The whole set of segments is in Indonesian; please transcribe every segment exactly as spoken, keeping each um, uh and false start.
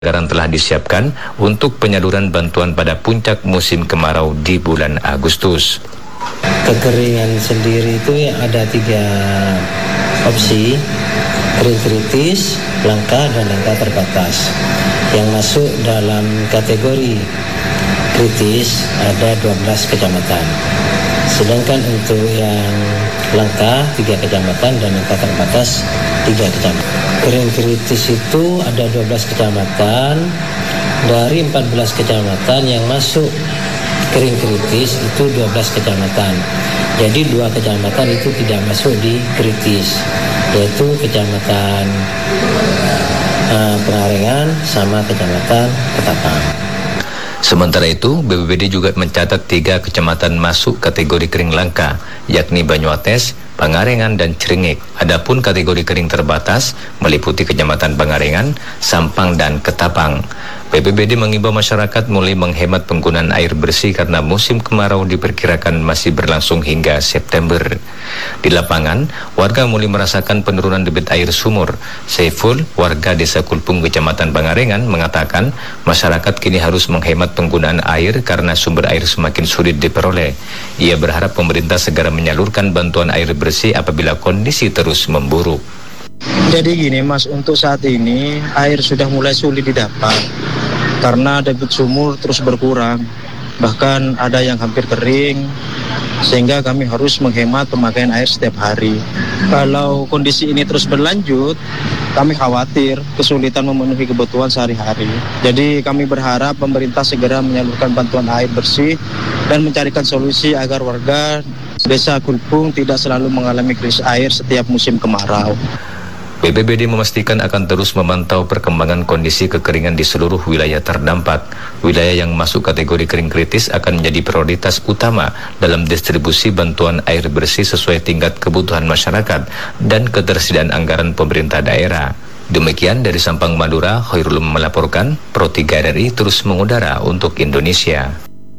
Anggaran telah disiapkan untuk penyaluran bantuan pada puncak musim kemarau di bulan Agustus. Kekeringan sendiri itu ada tiga opsi, kering kritis, langka, dan langka terbatas. Yang masuk dalam kategori kritis ada dua belas kecamatan. Sedangkan untuk yang langka tiga kecamatan dan langka terbatas tiga kecamatan. Kering kritis itu ada dua belas kecamatan, dari empat belas kecamatan yang masuk kering kritis itu dua belas kecamatan. Jadi dua kecamatan itu tidak masuk di kritis, yaitu kecamatan uh, Pengarengan sama kecamatan Ketapang. Sementara itu, B P B D juga mencatat tiga kecamatan masuk kategori kering langka, yakni Banyuates, Pangarengan, dan Cringik. Adapun kategori kering terbatas meliputi kecamatan Pangarengan, Sampang, dan Ketapang. B P B D mengimbau masyarakat mulai menghemat penggunaan air bersih karena musim kemarau diperkirakan masih berlangsung hingga September. Di lapangan, warga mulai merasakan penurunan debit air sumur. Saiful, warga Desa Kulpung, Kecamatan Pangarengan, mengatakan masyarakat kini harus menghemat penggunaan air karena sumber air semakin sulit diperoleh. Ia berharap pemerintah segera menyalurkan bantuan air bersih apabila kondisi terus memburuk. Jadi gini Mas, untuk saat ini air sudah mulai sulit didapat karena debit sumur terus berkurang, bahkan ada yang hampir kering, sehingga kami harus menghemat pemakaian air setiap hari. Kalau kondisi ini terus berlanjut, kami khawatir kesulitan memenuhi kebutuhan sehari-hari. Jadi kami berharap pemerintah segera menyalurkan bantuan air bersih dan mencarikan solusi agar warga Desa Kulpung tidak selalu mengalami krisis air setiap musim kemarau. B P B D memastikan akan terus memantau perkembangan kondisi kekeringan di seluruh wilayah terdampak. Wilayah yang masuk kategori kering kritis akan menjadi prioritas utama dalam distribusi bantuan air bersih sesuai tingkat kebutuhan masyarakat dan ketersediaan anggaran pemerintah daerah. Demikian dari Sampang, Madura, Khairul melaporkan. Pro tiga R I terus mengudara untuk Indonesia.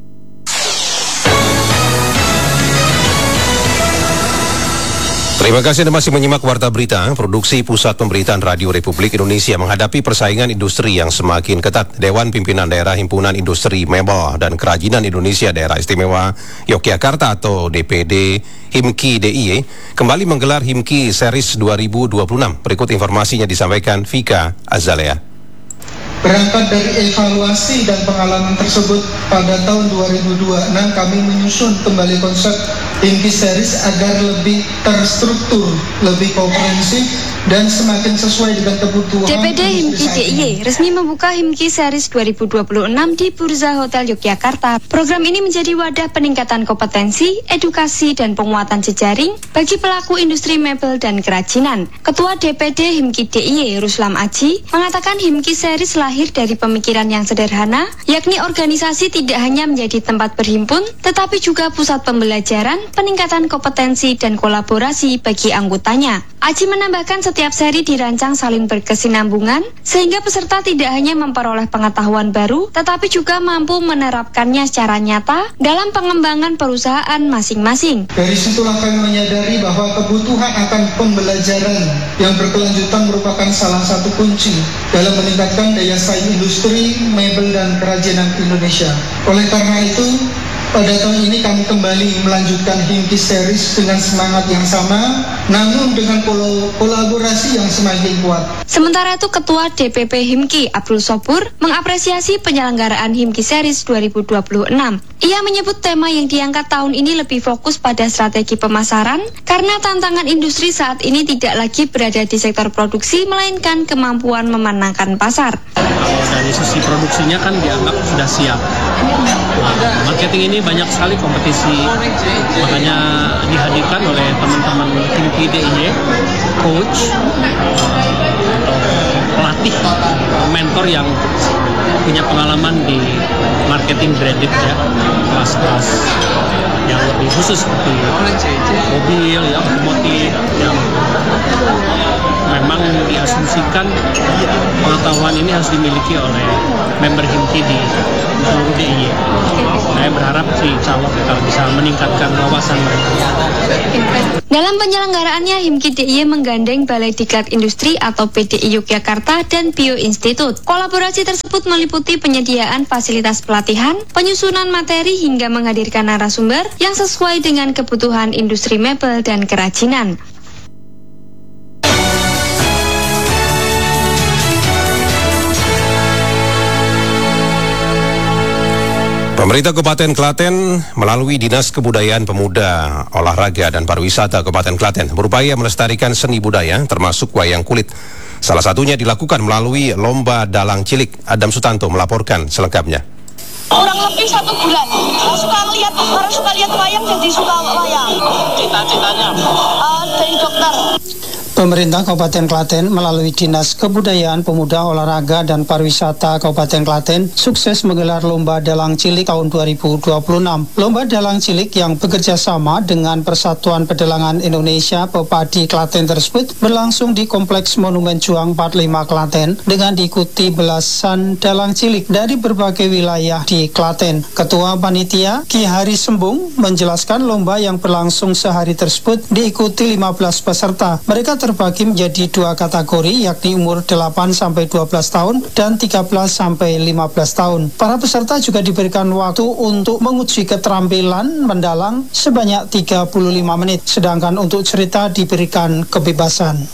Terima kasih Anda masih menyimak Warta Berita. Produksi Pusat Pemberitaan Radio Republik Indonesia menghadapi persaingan industri yang semakin ketat. Dewan Pimpinan Daerah Himpunan Industri Mebel dan Kerajinan Indonesia Daerah Istimewa Yogyakarta atau D P D Himki D I Y kembali menggelar Himki Series dua ribu dua puluh enam. Berikut informasinya disampaikan Vika Azalea. Berangkat dari evaluasi dan pengalaman tersebut, pada tahun dua ribu dua puluh enam kami menyusun kembali konsep Himki Series agar lebih terstruktur, lebih komprehensif, dan semakin sesuai dengan kebutuhan. D P D Himki D I Y resmi membuka Himki Series dua ribu dua puluh enam di Burza Hotel Yogyakarta. Program ini menjadi wadah peningkatan kompetensi, edukasi, dan penguatan jejaring bagi pelaku industri mebel dan kerajinan. Ketua D P D Himki D I Y Ruslam Aji mengatakan Himki Series lahir dari pemikiran yang sederhana, yakni organisasi tidak hanya menjadi tempat berhimpun, tetapi juga pusat pembelajaran, peningkatan kompetensi, dan kolaborasi bagi anggotanya. Aji menambahkan setiap seri dirancang saling berkesinambungan, sehingga peserta tidak hanya memperoleh pengetahuan baru, tetapi juga mampu menerapkannya secara nyata dalam pengembangan perusahaan masing-masing. Dari situlah kami menyadari bahwa kebutuhan akan pembelajaran yang berkelanjutan merupakan salah satu kunci dalam meningkatkan daya saing industri, mebel, dan kerajinan Indonesia. Oleh karena itu, pada tahun ini kami kembali melanjutkan Himki Series dengan semangat yang sama, namun dengan kol- kolaborasi yang semakin kuat. Sementara itu, Ketua D P P Himki Abdul Sopur mengapresiasi penyelenggaraan Himki Series dua ribu dua puluh enam. Ia menyebut tema yang diangkat tahun ini lebih fokus pada strategi pemasaran, karena tantangan industri saat ini tidak lagi berada di sektor produksi, melainkan kemampuan memenangkan pasar. Kalau dari sisi produksinya kan dianggap sudah siap. Nah, marketing ini banyak sekali kompetisi, makanya dihadirkan oleh teman-teman Himki D I Y, coach, pelatih, mentor yang punya pengalaman di marketing branded ya, kelas-kelas yang lebih khusus seperti mobil, ya, otomotif yang memang diasumsikan pengetahuan ini harus dimiliki oleh member Himki di seluruh D I Y. Saya berharap si calon kalau bisa meningkatkan wawasan mereka. Dalam penyelenggaraannya, Himki D I Y menggandeng Balai Diklat Industri atau P D I Yogyakarta dan Bio Institute. Kolaborasi tersebut meliputi penyediaan fasilitas pelatihan, penyusunan materi hingga menghadirkan narasumber yang sesuai dengan kebutuhan industri mebel dan kerajinan. Pemerintah Kabupaten Klaten melalui Dinas Kebudayaan Pemuda, Olahraga dan Pariwisata Kabupaten Klaten berupaya melestarikan seni budaya termasuk wayang kulit. Salah satunya dilakukan melalui Lomba Dalang Cilik. Adam Sutanto melaporkan selengkapnya. Kurang lebih satu bulan, saya suka lihat, orang suka lihat wayang jadi suka wayang. Cita-citanya? Uh, jadi dokter. Pemerintah Kabupaten Klaten melalui Dinas Kebudayaan Pemuda, Olahraga dan Pariwisata Kabupaten Klaten sukses menggelar Lomba Dalang Cilik tahun dua ribu dua puluh enam. Lomba Dalang Cilik yang bekerja sama dengan Persatuan Pedalangan Indonesia Pepadi Klaten tersebut berlangsung di Kompleks Monumen Juang empat puluh lima Klaten dengan diikuti belasan dalang cilik dari berbagai wilayah di Klaten. Ketua Panitia Ki Hari Sembung menjelaskan lomba yang berlangsung sehari tersebut diikuti lima belas peserta. Mereka terbagi menjadi dua kategori, yakni umur delapan sampai dua belas tahun dan tiga belas sampai lima belas tahun. Para peserta juga diberikan waktu untuk menguji keterampilan mendalang sebanyak tiga puluh lima menit, sedangkan untuk cerita diberikan kebebasan.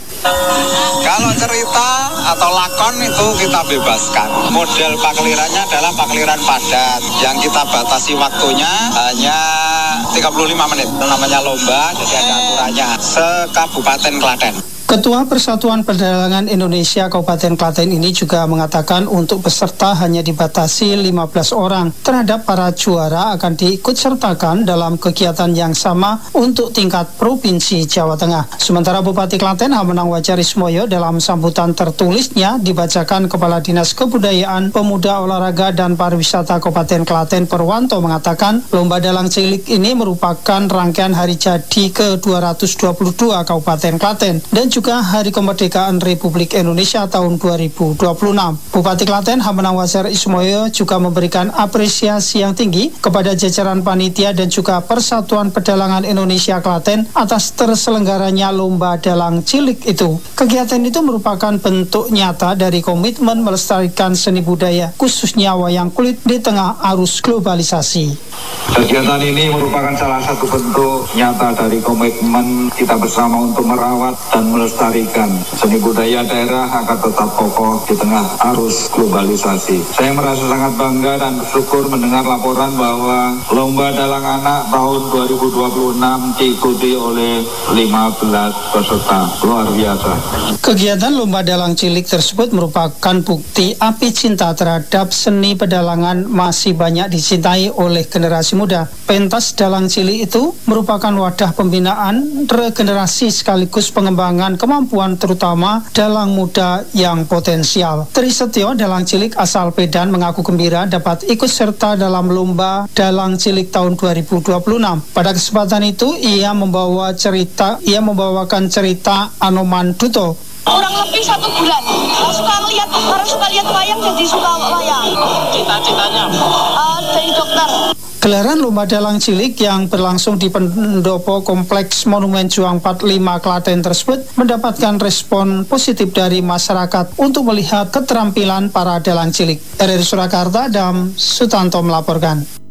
Kalau cerita atau lakon itu kita bebaskan. Model paklirannya adalah pakliran padat yang kita batasi waktunya hanya tiga puluh lima menit. Namanya lomba, jadi ada aturannya. Se-Kabupaten Klaten. Ketua Persatuan Pedalangan Indonesia Kabupaten Klaten ini juga mengatakan untuk peserta hanya dibatasi lima belas orang. Terhadap para juara akan diikutsertakan dalam kegiatan yang sama untuk tingkat Provinsi Jawa Tengah. Sementara Bupati Klaten Hamenang Wajarismoyo dalam sambutan tertulisnya dibacakan Kepala Dinas Kebudayaan Pemuda, Olahraga dan Pariwisata Kabupaten Klaten Perwanto mengatakan Lomba Dalang Cilik ini merupakan rangkaian hari jadi ke dua ratus dua puluh dua Kabupaten Klaten dan juga Hari Kemerdekaan Republik Indonesia tahun dua ribu dua puluh enam. Bupati Klaten Hamenang Wajarismoyo juga memberikan apresiasi yang tinggi kepada jajaran panitia dan juga Persatuan Pedalangan Indonesia Klaten atas terselenggaranya Lomba Dalang Cilik itu. Kegiatan itu merupakan bentuk nyata dari komitmen melestarikan seni budaya, khususnya wayang kulit di tengah arus globalisasi. Kegiatan ini merupakan salah satu bentuk nyata dari komitmen kita bersama untuk merawat dan melestarikan seni budaya daerah agar tetap kokoh di tengah arus globalisasi. Saya merasa sangat bangga dan bersyukur mendengar laporan bahwa Lomba Dalang Anak tahun dua ribu dua puluh enam diikuti oleh lima belas peserta. Luar biasa. Kegiatan Lomba Dalang Cilik tersebut merupakan bukti api cinta terhadap seni pedalangan masih banyak dicintai oleh generasi muda. Pentas Dalang Cilik itu merupakan wadah pembinaan, regenerasi sekaligus pengembangan kemampuan terutama dalang muda yang potensial. Tri Setio, dalang cilik asal Pedan, mengaku gembira dapat ikut serta dalam Lomba Dalang Cilik tahun dua ribu dua puluh enam. Pada kesempatan itu ia membawa cerita, ia membawakan cerita Anoman Duto. Kurang lebih satu bulan, saya suka lihat, orang suka lihat wayang jadi suka wayang. Cita-citanya? Uh, jadi dokter. Gelaran Lomba Dalang Cilik yang berlangsung di pendopo Kompleks Monumen Juang empat puluh lima Klaten tersebut mendapatkan respon positif dari masyarakat untuk melihat keterampilan para dalang cilik. R R I Surakarta, Adam Sutanto melaporkan.